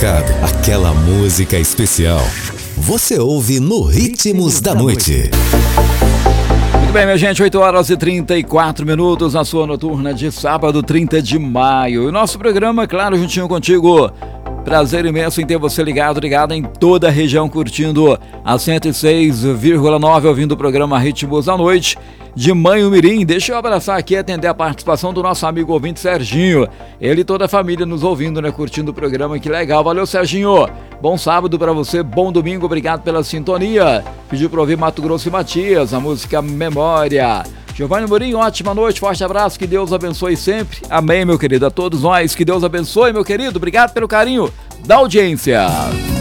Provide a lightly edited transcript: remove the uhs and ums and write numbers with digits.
recado, aquela música especial. Você ouve no Ritmos da Noite. Muito bem, minha gente, 8h34 na sua noturna de sábado, 30 de maio. E o nosso programa, claro, juntinho contigo. Prazer imenso em ter você ligado em toda a região, curtindo a 106,9, ouvindo o programa Ritmos da Noite de Manhumirim. Deixa eu abraçar aqui e atender a participação do nosso amigo ouvinte Serginho. Ele e toda a família nos ouvindo, né? Curtindo o programa, que legal. Valeu, Serginho. Bom sábado pra você, bom domingo, obrigado pela sintonia. Pediu pra ouvir Mato Grosso e Matias, a música Memória. Giovanni Murim, ótima noite, forte abraço, que Deus abençoe sempre. Amém, meu querido, a todos nós, que Deus abençoe, meu querido. Obrigado pelo carinho da audiência.